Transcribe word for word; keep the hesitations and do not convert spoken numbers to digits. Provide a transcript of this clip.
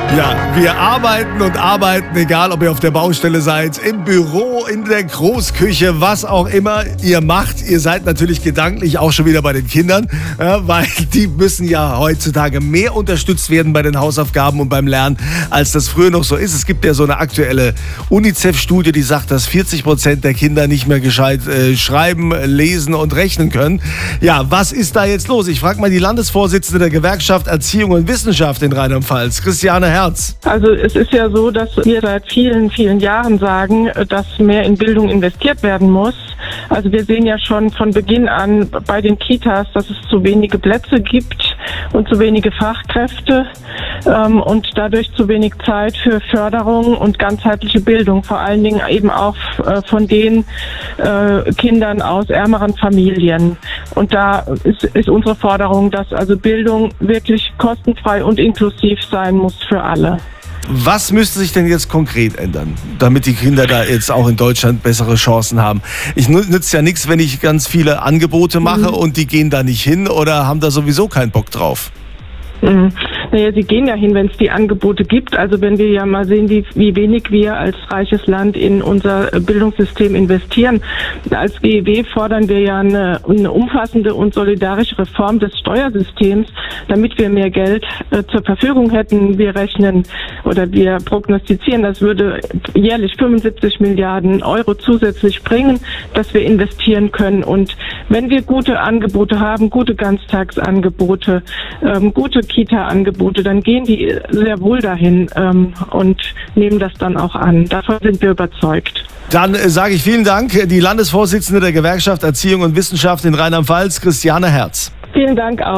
Ja, wir arbeiten und arbeiten, egal ob ihr auf der Baustelle seid, im Büro, in der Großküche, was auch immer ihr macht. Ihr seid natürlich gedanklich auch schon wieder bei den Kindern, ja, weil die müssen ja heutzutage mehr unterstützt werden bei den Hausaufgaben und beim Lernen, als das früher noch so ist. Es gibt ja so eine aktuelle UNICEF-Studie, die sagt, dass vierzig Prozent der Kinder nicht mehr gescheit äh, schreiben, lesen und rechnen können. Ja, was ist da jetzt los? Ich frage mal die Landesvorsitzende der Gewerkschaft Erziehung und Wissenschaft in Rheinland-Pfalz, Christiane Herz. Also es ist ja so, dass wir seit vielen, vielen Jahren sagen, dass mehr in Bildung investiert werden muss. Also wir sehen ja schon von Beginn an bei den Kitas, dass es zu wenige Plätze gibt und zu wenige Fachkräfte ähm, und dadurch zu wenig Zeit für Förderung und ganzheitliche Bildung, vor allen Dingen eben auch äh, von den äh, Kindern aus ärmeren Familien. Und da ist, ist unsere Forderung, dass also Bildung wirklich kostenfrei und inklusiv sein muss für alle. Was müsste sich denn jetzt konkret ändern, damit die Kinder da jetzt auch in Deutschland bessere Chancen haben? Ich nützt ja nichts, wenn ich ganz viele Angebote mache mhm. und die gehen da nicht hin oder haben da sowieso keinen Bock drauf. Mhm. Naja, sie gehen ja hin, wenn es die Angebote gibt. Also wenn wir ja mal sehen, wie, wie wenig wir als reiches Land in unser Bildungssystem investieren. Als G E W fordern wir ja eine, eine umfassende und solidarische Reform des Steuersystems, damit wir mehr Geld äh, zur Verfügung hätten. Wir rechnen oder wir prognostizieren, das würde jährlich fünfundsiebzig Milliarden Euro zusätzlich bringen, dass wir investieren können. Und wenn wir gute Angebote haben, gute Ganztagsangebote, ähm, gute Kita-Angebote, dann gehen die sehr wohl dahin ähm, und nehmen das dann auch an. Davon sind wir überzeugt. Dann äh, sage ich vielen Dank, die Landesvorsitzende der Gewerkschaft Erziehung und Wissenschaft in Rheinland-Pfalz, Christiane Herz. Vielen Dank auch.